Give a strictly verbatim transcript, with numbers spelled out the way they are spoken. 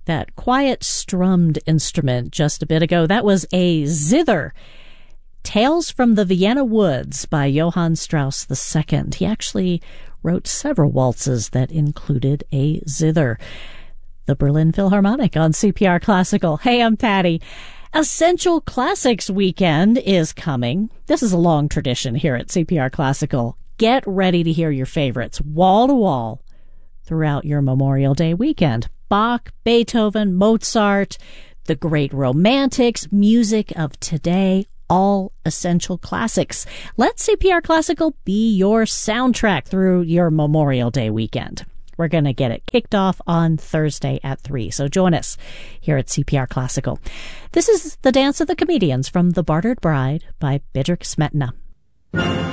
that quiet strummed instrument just a bit ago, that was a zither. Tales from the Vienna Woods by Johann Strauss the Second. He actually wrote several waltzes that included a zither. The Berlin Philharmonic on C P R Classical. Hey, I'm Patty. Essential Classics Weekend is coming. This is a long tradition here at C P R Classical. Get ready to hear your favorites wall to wall throughout your Memorial Day weekend. Bach, Beethoven, Mozart, the great romantics, music of today, all essential classics. Let C P R Classical be your soundtrack through your Memorial Day weekend. We're going to get it kicked off on Thursday at three. So join us here at C P R Classical. This is The Dance of the Comedians from The Bartered Bride by Bedřich Smetana.